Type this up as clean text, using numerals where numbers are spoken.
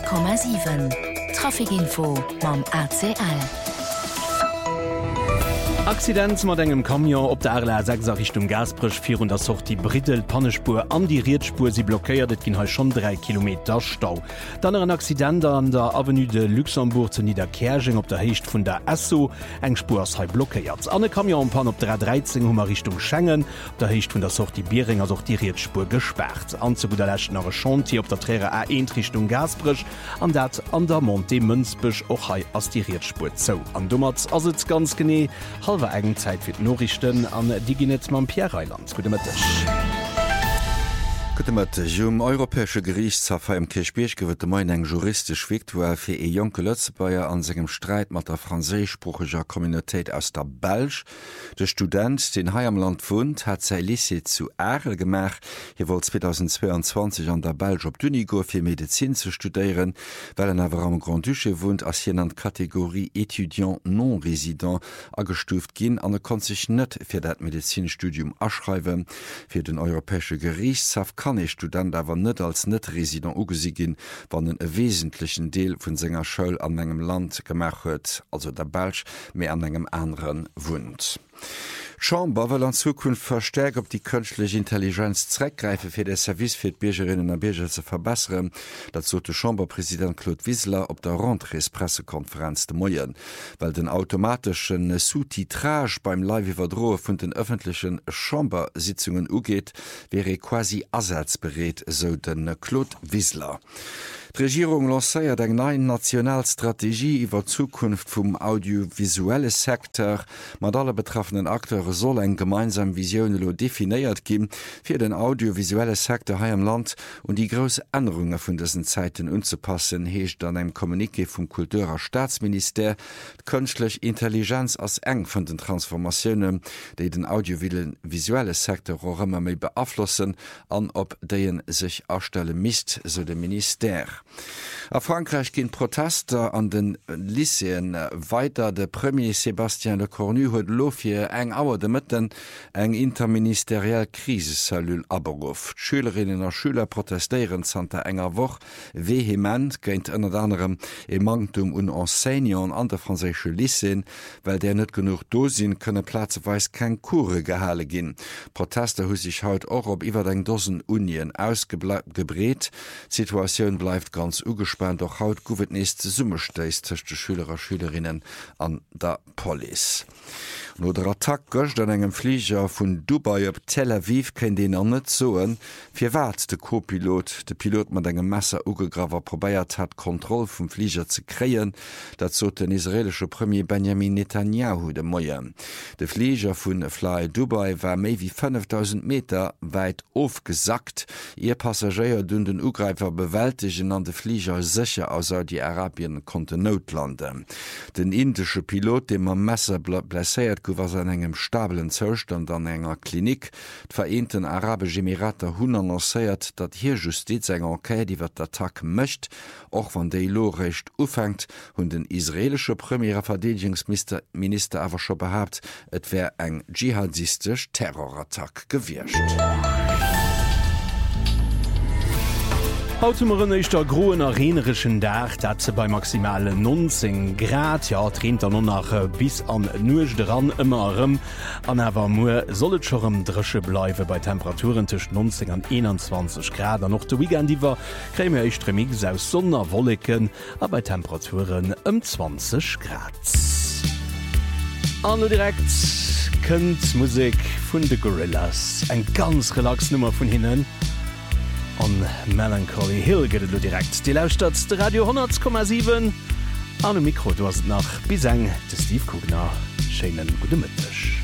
100,7 Trafikinfo mam ACL. Accident mat engem Kamion op der RL6 Richtung Gasbrech 400 soch die Bridel Pannespur an die Rietspur sie blockéiert, et ginn ha schon 3 Kilometer Stau. Dann ein Accident an der Avenue de Luxembourg zu Niederkerching op der Hecht vun der Esso eng Spur hai blockéiert. An Kamion Pan op der 13 hummer Richtung Schengen, op der Hecht vun der Soch die Bieringer soch die Rietspur gesperrt. An zu guter Lächen a Chanti op der Träre A1 Richtung Gasbrech, an dat an der Monte Münzbech och hai as die Rietspur zou. An Dummerz as et ganz gené, halber Eigenzeit fir Norrichten an Diginet man Pierreiland. Gute Mittag. Jum europäesche Gerichtshof im Kirchbierg gewët mein eng juristisch Viktoire fir e Joke Lëtzebauier an segem Streit mat der franzésischsprachiger Communitéit aus der Belsch. De Student, den hai am Land wohnt, hat sei Lycée zu Erl gemach. Hier wollt 2022 an der Belsch op d'Unigo fir Medizin zu studieren, weil awer am Grand Duché wohnt as hi an Kategorie Étudiant non-resident agestuft ginn an kon sich net fir dat Medizinstudium aschreiwen. Fir den europäesche Gerichtshof kann e Student awer net als net-Resident ugesi ginn, wann en e wesentlichen Deel vun senger Schëll an engem Land gemach huet, also der Belsch mé an engem anderen wohnt. Chamber will an Zukunft verstärkt op die künstliche Intelligenz zurückgreifen fir de Service fir Bürgerinnen und Bürger zu verbessern. Dat so der Chamberpräsident Claude Wissler op der Rentrées-Pressekonferenz de Moyen, weil den automatischen Sous-Titrage beim Live-Verdrohe vun den öffentlichen Chambersitzungen ugeht, wäre quasi ersatzbereit, so den Claude Wissler. Die Regierung lanciert eng neue Nationalstrategie iwwer Zukunft vum audiovisuelle Sektor. Mat alle betroffenen Akteure soll eng gemeinsam Visionelo definiiert gin fir den audiovisuelle Sektor ha am Land und die grosse Änderungen vun dessen Zeiten unzupassen, heescht an einem Kommuniqué vum Kulturer Staatsminister. Künstlich Intelligenz as eng von den Transformationen, die den audiovisuelle Sektor auch immer méi beabflussen, an op deien sich erstelle misst, so de Minister. A Frankreich ginn Protester an den Lycéen weiter. De Premier Sébastien Lecornu huet lofir eng Auer de Mëtten eng interministeriell Krisescellul aberuf. Schülerinnen a Schüler protestéieren Santa enger woch vehement géint ënner anderem e Mantum un Enseignant an der franzésche Lycéen, well der net genug dosinn kënne plazeweis kein Kure gehale ginn. Protester hu sich haut och op iwwer eng dosen Unien ausgebreet. Situationun bleibt ganz ugespannt, doch haut goufet nächste Summesteis zwischen Schüler Schülerinnen an der Police. No der Attack gocht an engem Flieger vun Dubai op Tel Aviv kennt den an net zoen, fir wat de Co-Pilot, de Pilot mat engem Messer ugegraver probéiert hat, Kontroll vum Flieger ze kreien, dat zo den israelsche Premier Benjamin Netanyahu de Moien. De Flieger vun Fly Dubai war méi wie 5.000 Meter weit aufgesackt. Ihr Passagier dun den Ugreifer bewältigen an de Flieger sicher aus Saudi-Arabien konnte notlanden. Den indische Pilot, dem am Messer blessiert gower an engem stablen Zostand an enger Klinik, d'Vereinten Arabische Emirate hunn annoncéiert, dat hier Justiz eng Enquête iwwer d'Attack mëcht, och wann déi Lorecht ufängt, hunn den israelsche Premier Verteidigungsminister awer scho behabt, et wär eng dschihadistisch Terrorattack gewircht. Hautmmerën eich der groen arenerischen Dach, dat ze bei maximale 19 Grad, ja trint an nach bis an nuech dran ëmmerëm. An awer Moer sollet schorem dresche bleiwe bei Temperaturen tech 19 an 21 Grad. An noch de Weekend iwwer kréime Extremig aus Sonnerwolleken, a bei Temperaturen 20 Grad. An direkt kënnt Musik vun de Gorillas, eng ganz Relaxnummer vun hinnen. An Melancholy Hill gëtt du direkt. Die Lausstadt de Radio 100,7 an dem Mikro du hast nach Biseng de Steve Kugner. Scheinen gute Mittag.